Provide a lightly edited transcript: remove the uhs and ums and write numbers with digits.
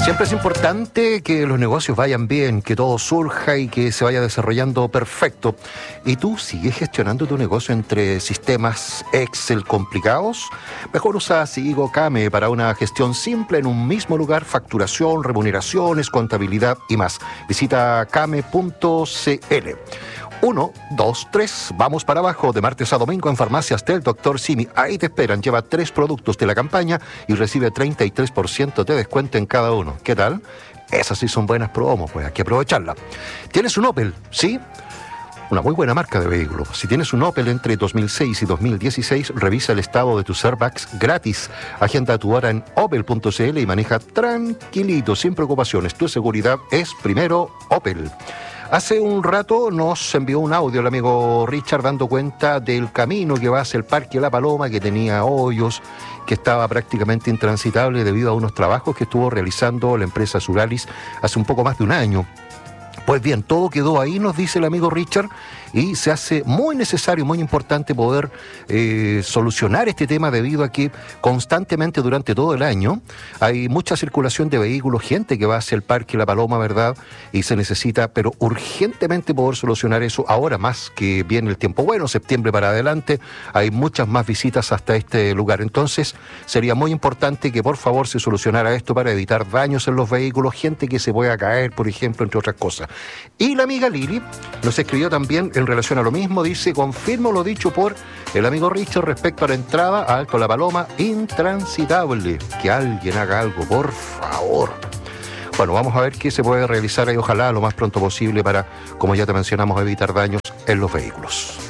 Siempre es importante que los negocios vayan bien, que todo surja y que se vaya desarrollando perfecto. ¿Y tú sigues gestionando tu negocio entre sistemas Excel complicados? Mejor usa Sigo Kame para una gestión simple en un mismo lugar: facturación, remuneraciones, contabilidad y más. Visita kame.cl. 1, 2, 3, vamos para abajo, de martes a domingo en Farmacias del Dr. Simi. Ahí te esperan, lleva 3 productos de la campaña y recibe 33% de descuento en cada uno. ¿Qué tal? Esas sí son buenas promos, pues hay que aprovecharla. ¿Tienes un Opel? ¿Sí? Una muy buena marca de vehículos. Si tienes un Opel entre 2006 y 2016, revisa el estado de tus airbags gratis. Agenda tu hora en opel.cl y maneja tranquilito, sin preocupaciones. Tu seguridad es primero Opel. Hace un rato nos envió un audio el amigo Richard dando cuenta del camino que va hacia el Parque La Paloma, que tenía hoyos, que estaba prácticamente intransitable debido a unos trabajos que estuvo realizando la empresa Suralis hace un poco más de un año. Pues bien, todo quedó ahí, nos dice el amigo Richard, y se hace muy necesario, muy importante poder solucionar este tema debido a que constantemente durante todo el año hay mucha circulación de vehículos, gente que va hacia el Parque La Paloma, ¿verdad? Y se necesita, pero urgentemente poder solucionar eso ahora, más que viene el tiempo bueno, septiembre para adelante, hay muchas más visitas hasta este lugar. Entonces, sería muy importante que por favor se solucionara esto para evitar daños en los vehículos, gente que se pueda caer, por ejemplo, entre otras cosas. Y la amiga Lili nos escribió también en relación a lo mismo, dice: confirmo lo dicho por el amigo Richard respecto a la entrada a Alto La Paloma, intransitable. Que alguien haga algo, por favor. Bueno, vamos a ver qué se puede realizar ahí, ojalá lo más pronto posible para, como ya te mencionamos, evitar daños en los vehículos.